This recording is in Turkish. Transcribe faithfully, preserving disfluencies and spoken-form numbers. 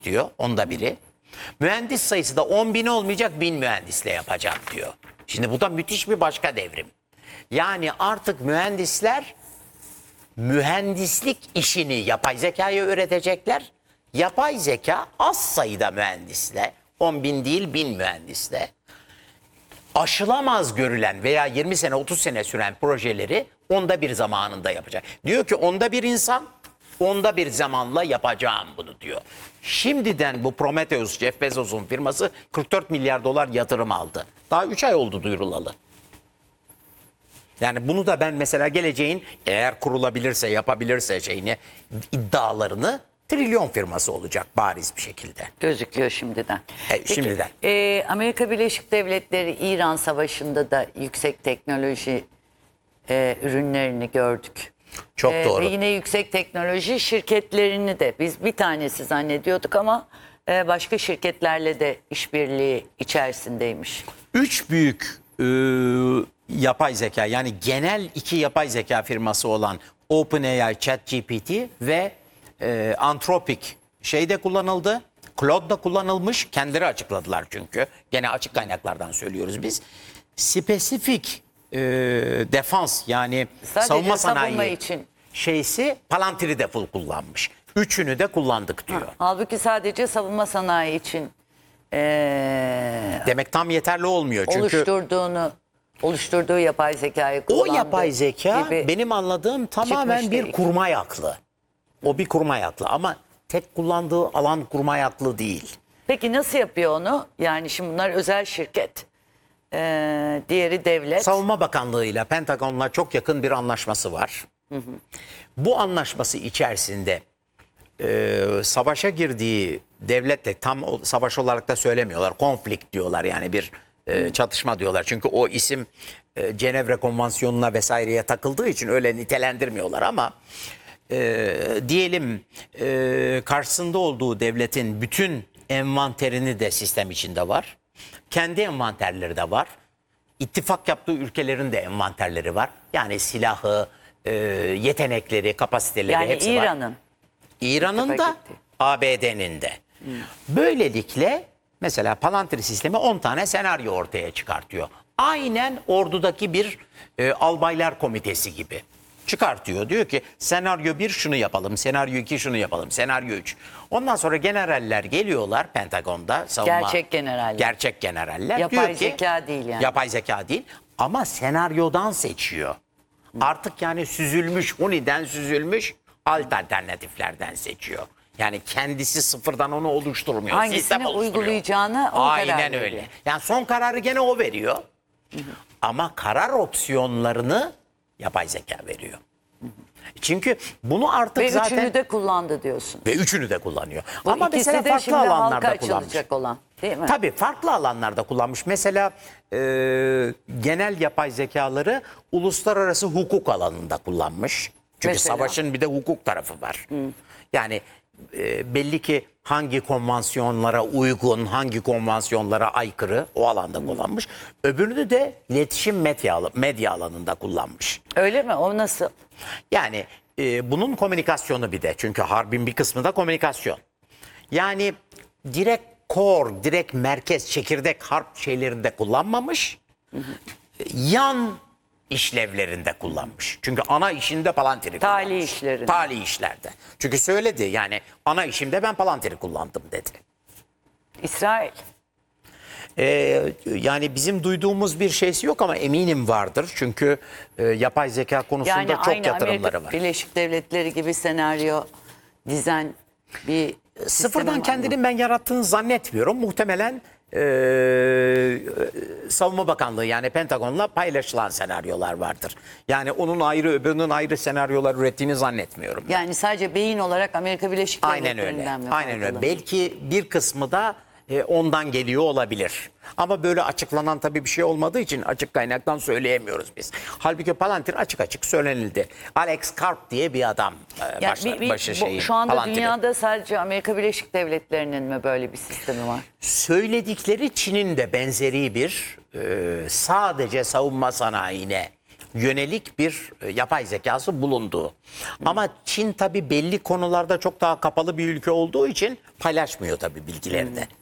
diyor, onda biri. Mühendis sayısı da on bin olmayacak, bin mühendisle yapacağım diyor. Şimdi bu da müthiş bir başka devrim. Yani artık mühendisler mühendislik işini yapay zekaya öğretecekler. Yapay zeka az sayıda mühendisle, on bin değil bin mühendisle aşılamaz görülen veya yirmi sene otuz sene süren projeleri onda bir zamanında yapacak. Diyor ki onda bir insan, onda bir zamanla yapacağım bunu diyor. Şimdiden bu Prometheus, Jeff Bezos'un firması kırk dört milyar dolar yatırım aldı. Daha üç ay oldu duyurulalı. Yani bunu da ben mesela geleceğin eğer kurulabilirse, yapabilirse şeyini, iddialarını trilyon firması olacak bariz bir şekilde. Gözüküyor şimdiden. E, Peki, şimdiden. e, Amerika Birleşik Devletleri İran Savaşı'nda da yüksek teknoloji e, ürünlerini gördük. Çok E, doğru. Ve yine yüksek teknoloji şirketlerini de biz bir tanesi zannediyorduk ama e, başka şirketlerle de işbirliği içerisindeymiş. Üç büyük e, yapay zeka, yani genel iki yapay zeka firması olan OpenAI, ChatGPT ve e, Anthropic şeyde kullanıldı. Claude'da kullanılmış. Kendileri açıkladılar çünkü. Gene açık kaynaklardan söylüyoruz biz. Spesifik e, defans, yani Sadece savunma savunma sanayi için. şeysi Palantir'i full kullanmış. Üçünü de kullandık diyor. Halbuki sadece savunma sanayi için e, Demek tam yeterli olmuyor çünkü oluşturduğunu oluşturduğu yapay zekayı o kullandı yapay zeka gibi. benim anladığım tamamen çıkmış bir değil. kurmay aklı. O bir kurmay aklı ama tek kullandığı alan kurmay aklı değil. Peki nasıl yapıyor onu? Yani şimdi bunlar özel şirket. Ee, diğeri devlet. Savunma Bakanlığı ile Pentagon'la çok yakın bir anlaşması var. Hı hı. Bu anlaşması içerisinde e, savaşa girdiği devletle, tam o, savaş olarak da söylemiyorlar, konflikt diyorlar, yani bir e, çatışma diyorlar. Çünkü o isim e, Cenevre Konvansiyonu'na vesaireye takıldığı için öyle nitelendirmiyorlar ama e, diyelim e, karşısında olduğu devletin bütün envanterini de sistem içinde var. Kendi envanterleri de var. İttifak yaptığı ülkelerin de envanterleri var. Yani silahı, e, yetenekleri, kapasiteleri yani hepsi var. İran'ın. İran'ın da İttifak etti. A B D'nin de. Hmm. Böylelikle mesela Palantir sistemi on tane senaryo ortaya çıkartıyor. Aynen ordudaki bir e, albaylar komitesi gibi çıkartıyor. Diyor ki senaryo bir şunu yapalım, senaryo iki şunu yapalım, senaryo üç. Ondan sonra generaller geliyorlar Pentagon'da. Savunma, Gerçek generaller. Gerçek generaller. Yapay diyor ki, zeka değil yani. Yapay zeka değil ama senaryodan seçiyor. Artık yani süzülmüş, Huni'den süzülmüş alternatiflerden seçiyor. Yani kendisi sıfırdan onu oluşturmuyor. Hangisini sistem oluşturuyor. uygulayacağını o Aynen karar öyle. veriyor. Yani son kararı gene o veriyor. Hı hı. Ama karar opsiyonlarını yapay zeka veriyor. Hı hı. Çünkü bunu artık Ve zaten... üçünü de kullandı diyorsun. Ve üçünü de kullanıyor. Bu ama ikisi mesela de farklı şimdi halka alanlarda kullanmış. açılacak olan, değil mi? Tabii farklı alanlarda kullanmış. Mesela e, genel yapay zekaları uluslararası hukuk alanında kullanmış. Çünkü Mesela? savaşın bir de hukuk tarafı var. Hı. Yani e, belli ki hangi konvansiyonlara uygun, hangi konvansiyonlara aykırı o alanda Hı. kullanmış. Öbürünü de iletişim medya, medya alanında kullanmış. Öyle mi? O nasıl? Yani e, bunun komünikasyonu bir de. Çünkü harbin bir kısmı da komünikasyon. Yani direkt core, direkt merkez, çekirdek harp şeylerinde kullanmamış. Hı hı. Yan işlevlerinde kullanmış. Çünkü ana işinde Palantir'i kullanmış. Tali işlerinde. Tali işlerde. Çünkü söyledi yani ana işimde ben Palantir'i kullandım dedi. İsrail. Ee, yani bizim duyduğumuz bir şeysi yok ama eminim vardır. Çünkü e, yapay zeka konusunda Yani çok aynı yatırımları Amerika var. Birleşik Devletleri gibi senaryo dizen bir Sıfırdan kendini ben yarattığını zannetmiyorum. Muhtemelen e, Savunma Bakanlığı yani Pentagon'la paylaşılan senaryolar vardır. Yani onun ayrı öbürünün ayrı senaryolar ürettiğini zannetmiyorum. Yani sadece beyin olarak Amerika Birleşik Aynen Devletleri'nden öyle. mi Aynen öyle. faydalanıyor? Belki bir kısmı da e, ondan geliyor olabilir. Ama böyle açıklanan tabii bir şey olmadığı için açık kaynaktan söyleyemiyoruz biz. Halbuki Palantir açık açık söylenildi. Alex Karp diye bir adam e, Yani baş, bir- bir- başı bu- şeyi. şu anda Palantir'in. dünyada sadece Amerika Birleşik Devletleri'nin mi böyle bir sistemi var? Söyledikleri Çin'in de benzeri bir e, sadece savunma sanayine yönelik bir e, yapay zekası bulunduğu. Ama Çin tabii belli konularda çok daha kapalı bir ülke olduğu için paylaşmıyor tabii bilgilerini.